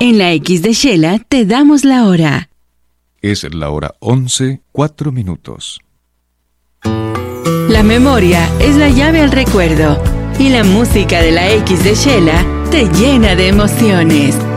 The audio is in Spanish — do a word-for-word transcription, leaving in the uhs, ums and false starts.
En la X de Shela te damos la hora. Es la hora once, cuatro minutos. La memoria es la llave al recuerdo y la música de la X de Shela te llena de emociones.